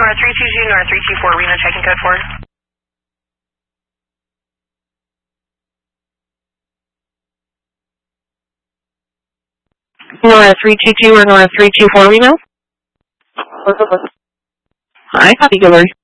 Nora 320, Nora 324, Reno checking code 4. Nora 322 or Nora 324 Reno? Hi, copy, good morning.